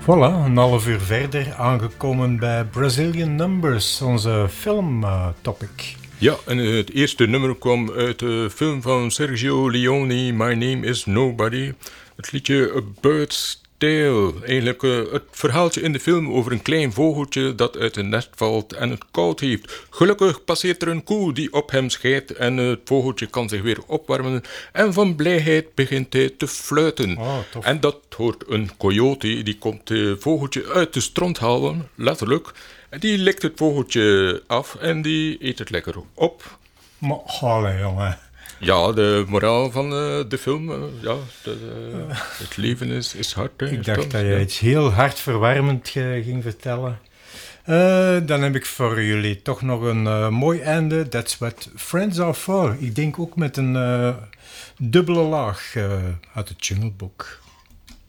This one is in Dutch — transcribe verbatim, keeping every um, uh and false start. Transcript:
Voilà, een half uur verder aangekomen bij Brazilian Numbers, onze filmtopic. Ja, en het eerste nummer kwam uit de film van Sergio Leone, My Name is Nobody. Het liedje A Bird's Tale. Eigenlijk uh, het verhaaltje in de film over een klein vogeltje dat uit een nest valt en het koud heeft. Gelukkig passeert er een koe die op hem scheidt en uh, het vogeltje kan zich weer opwarmen. En van blijheid begint hij te fluiten. Oh, tof. En dat hoort een coyote, die komt het vogeltje uit de stront halen, letterlijk. En die likt het vogeltje af en die eet het lekker op. Maar, allee, jongen. Ja, de moraal van uh, de film, uh, ja, de, uh, het leven is, is hard. Hè, Ik dacht soms, dat je ja. iets heel hartverwarmend uh, ging vertellen. Uh, dan heb ik voor jullie toch nog een uh, mooi einde. That's what friends are for. Ik denk ook met een uh, dubbele laag uh, uit het Jungle Book.